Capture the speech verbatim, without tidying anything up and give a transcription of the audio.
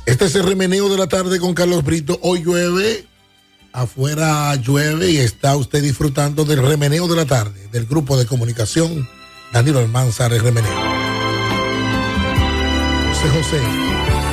Este es el remeneo de la tarde con Carlos Brito. Hoy llueve, afuera llueve y está usted disfrutando del remeneo de la tarde del grupo de comunicación Danilo Almanzar, el remeneo. José José.